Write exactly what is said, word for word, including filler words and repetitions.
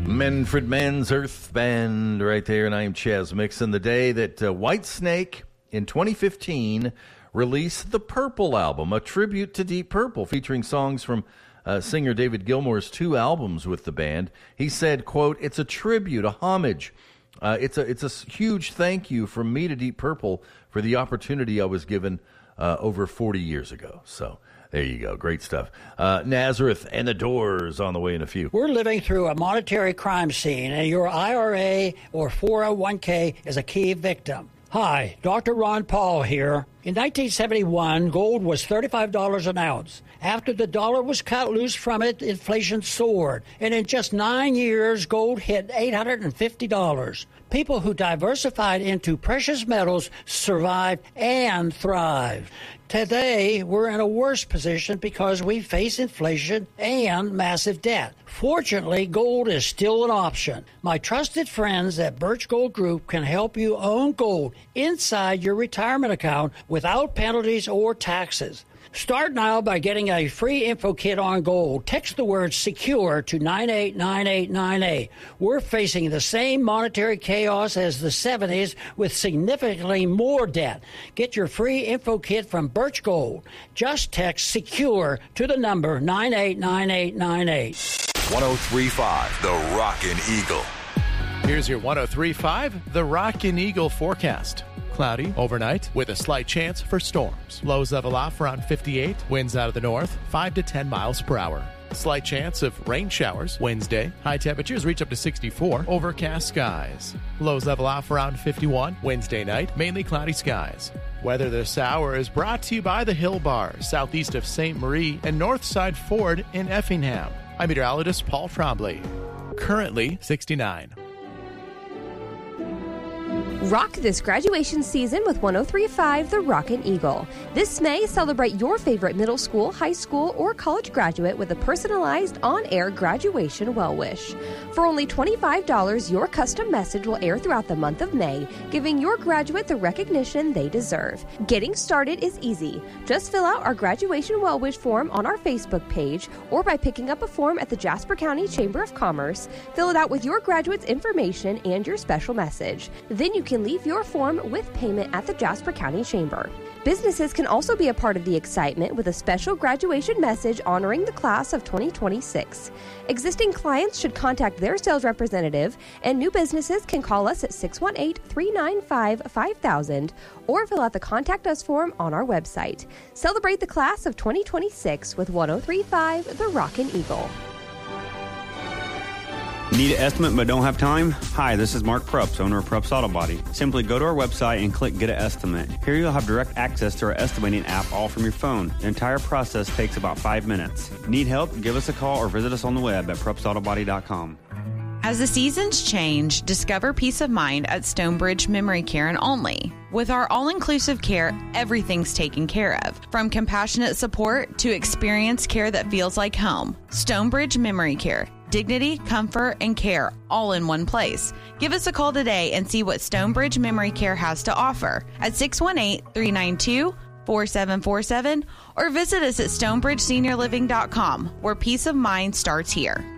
Manfred Mann's Earth Band right there, and I am Chaz Mixon. The day that uh, Whitesnake in twenty fifteen released the Purple album, a tribute to Deep Purple, featuring songs from uh, singer David Gilmour's two albums with the band. He said, quote, "It's a tribute, a homage. Uh, it's a it's a huge thank you from me to Deep Purple for the opportunity I was given uh, over forty years ago." So there you go. Great stuff. Uh, Nazareth and the Doors on the way in a few. We're living through a monetary crime scene, and your I R A or four oh one k is a key victim. Hi, Doctor Ron Paul here. In nineteen seventy-one, gold was thirty-five dollars an ounce. After the dollar was cut loose from it, inflation soared. And in just nine years, gold hit eight hundred fifty dollars. People who diversified into precious metals survived and thrived. Today, we're in a worse position because we face inflation and massive debt. Fortunately, gold is still an option. My trusted friends at Birch Gold Group can help you own gold inside your retirement account without penalties or taxes. Start now by getting a free info kit on gold. Text the word SECURE to nine eight nine eight nine eight. We're facing the same monetary chaos as the seventies with significantly more debt. Get your free info kit from Birch Gold. Just text SECURE to the number nine eight nine eight nine eight. one oh three point five, The Rockin' Eagle. Here's your one oh three point five, The Rockin' Eagle forecast. Cloudy overnight with a slight chance for storms. Lows level off around fifty-eight. Winds out of the north, five to ten miles per hour. Slight chance of rain showers Wednesday. High temperatures reach up to sixty-four. Overcast skies. Lows level off around fifty-one. Wednesday night, mainly cloudy skies. Weather this hour is brought to you by the Hill Bar, southeast of Saint Marie and Northside Ford in Effingham. I'm meteorologist Paul Trombley. Currently sixty-nine. Rock this graduation season with one oh three point five The Rockin' Eagle. This May, celebrate your favorite middle school, high school, or college graduate with a personalized on-air graduation well-wish. For only twenty-five dollars, your custom message will air throughout the month of May, giving your graduate the recognition they deserve. Getting started is easy. Just fill out our graduation well-wish form on our Facebook page or by picking up a form at the Jasper County Chamber of Commerce. Fill it out with your graduate's information and your special message. Then you can leave your form with payment at the Jasper County Chamber. Businesses can also be a part of the excitement with a special graduation message honoring the class of twenty twenty-six. Existing clients should contact their sales representative, and new businesses can call us at six one eight, three nine five, five thousand or fill out the Contact Us form on our website. Celebrate the class of twenty twenty-six with one oh three point five The Rockin' Eagle. Need an estimate but don't have time? Hi, this is Mark Prups, owner of Prups Auto Body. Simply go to our website and click Get an Estimate. Here you'll have direct access to our estimating app all from your phone. The entire process takes about five minutes. Need help? Give us a call or visit us on the web at prups auto body dot com. As the seasons change, discover peace of mind at Stonebridge Memory Care and Only. With our all-inclusive care, everything's taken care of. From compassionate support to experienced care that feels like home. Stonebridge Memory Care. Dignity, comfort, and care all in one place. Give us a call today and see what Stonebridge Memory Care has to offer at six one eight, three nine two, four seven four seven or visit us at stonebridge senior living dot com, where peace of mind starts here.